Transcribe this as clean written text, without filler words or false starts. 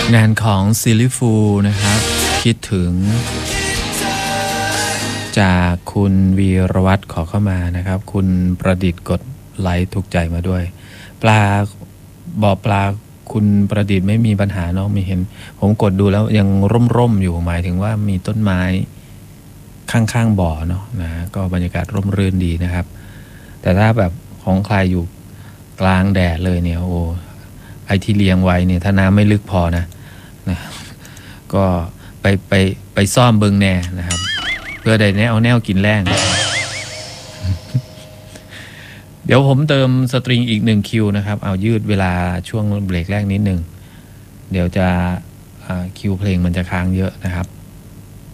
งานของซิลลี่ฟูลนะครับคิดถึงจากคุณวีรวัตรขอเข้ามานะครับคุณประดิษฐ์กดไลค์ถูกใจมาด้วยปลาบ่อปลาคุณประดิษฐ์ไม่มีปัญหาเนาะไม่เห็นผมกดดูแล้วยังร่มๆอยู่หมายถึงว่ามีต้นไม้ข้างๆบ่อเนาะนะก็บรรยากาศร่มรื่นดีนะครับแต่ถ้าแบบของใครอยู่กลางแดดเลยเนี่ยโอ้ไอที่เลี้ยงไว้เนี่ยถ้าน้ำไม่ลึกพอนะก็ไปซ่อมเบิงแน่นะครับเพื่อได้เอาแนวกินแรง เดี๋ยวผมเติมสตริงอีก1คิวนะครับเอายืดเวลาช่วงเบรกแรกนิดนึงเดี๋ยวจะคิวเพลงมันจะค้างเยอะนะครับ